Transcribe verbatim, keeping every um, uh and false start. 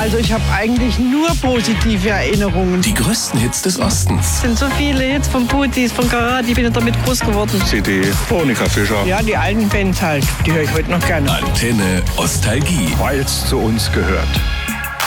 Also ich habe eigentlich nur positive Erinnerungen. Die größten Hits des Ostens. Es sind so viele Hits von Putis, von Karat, ich bin ja damit groß geworden. C D, Monika Fischer. Ja, die alten Bands halt, die höre ich heute noch gerne. Antenne Ostalgie. Weil es zu uns gehört.